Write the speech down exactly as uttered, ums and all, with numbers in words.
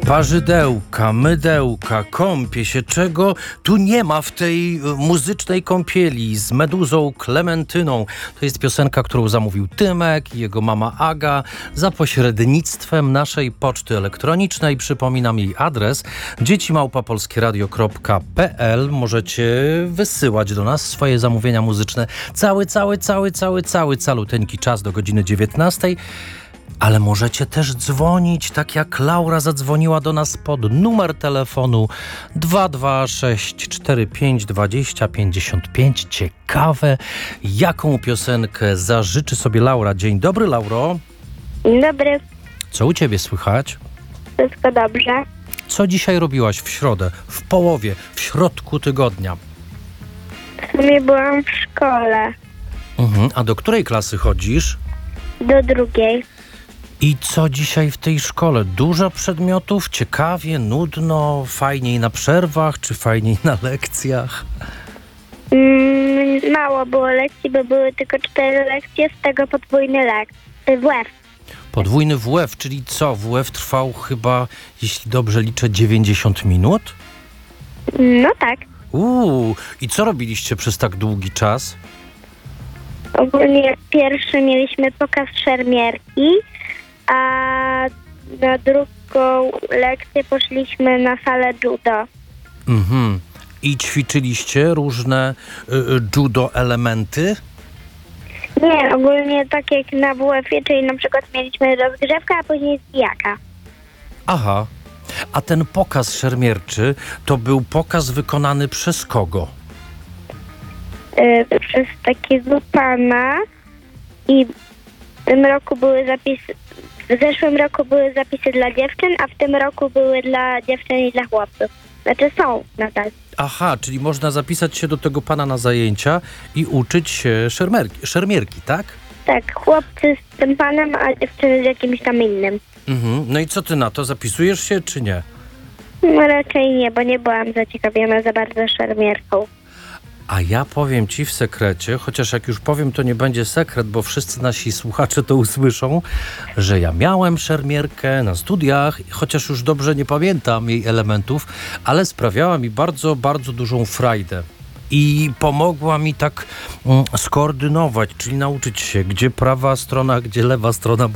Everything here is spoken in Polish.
Parzydełka, mydełka, kąpie się, czego tu nie ma w tej muzycznej kąpieli z Meduzą Klementyną. To jest piosenka, którą zamówił Tymek i jego mama Aga za pośrednictwem naszej poczty elektronicznej. Przypominam jej adres dzieci małpa polskie radio kropka p l. Możecie wysyłać do nas swoje zamówienia muzyczne cały, cały, cały, cały, cały, caluteńki czas do godziny dziewiętnastej. Ale możecie też dzwonić, tak jak Laura zadzwoniła do nas pod numer telefonu dwa dwa sześć cztery pięć dwadzieścia pięćdziesiąt pięć. Ciekawe, jaką piosenkę zażyczy sobie Laura. Dzień dobry, Lauro. Dzień dobry. Co u ciebie słychać? Wszystko dobrze. Co dzisiaj robiłaś w środę, w połowie, w środku tygodnia? W sumie byłam w szkole. Mhm. A do której klasy chodzisz? Do drugiej. I co dzisiaj w tej szkole? Dużo przedmiotów? Ciekawie, nudno? Fajniej na przerwach, czy fajniej na lekcjach? Mm, mało było lekcji, bo były tylko cztery lekcje, z tego podwójny lek. W łeb. Podwójny W F, czyli co? W F trwał chyba, jeśli dobrze liczę, dziewięćdziesiąt minut? No tak. Uuu, i co robiliście przez tak długi czas? Ogólnie pierwszy mieliśmy pokaz szermierki, a na drugą lekcję poszliśmy na salę judo. Mhm. I ćwiczyliście różne y, y, judo elementy? Nie, ogólnie tak jak na W F-ie, czyli na przykład mieliśmy rozgrzewkę, a później zbijaka. Aha. A ten pokaz szermierczy to był pokaz wykonany przez kogo? Yy, przez takiego pana i w tym roku były zapisy, w zeszłym roku były zapisy dla dziewczyn, a w tym roku były dla dziewczyn i dla chłopców. Znaczy są nadal. Aha, czyli można zapisać się do tego pana na zajęcia i uczyć się szermierki, szermierki, tak? Tak, chłopcy z tym panem, a dziewczyny z jakimś tam innym. Mhm. No i co ty na to? Zapisujesz się czy nie? No raczej nie, bo nie byłam zaciekawiona za bardzo szermierką. A ja powiem ci w sekrecie, chociaż jak już powiem, to nie będzie sekret, bo wszyscy nasi słuchacze to usłyszą, że ja miałem szermierkę na studiach, chociaż już dobrze nie pamiętam jej elementów, ale sprawiała mi bardzo, bardzo dużą frajdę. I pomogła mi tak mm, skoordynować, czyli nauczyć się, gdzie prawa strona, gdzie lewa strona.